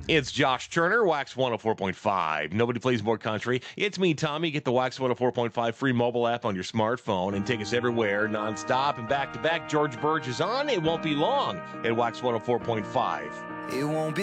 It's Josh Turner, Wax 104.5. Nobody plays more country. It's me, Tommy. Get the Wax 104.5 free mobile app on your smartphone and take us everywhere nonstop and back to back. George Burge is on. It won't be long at Wax 104.5. It won't be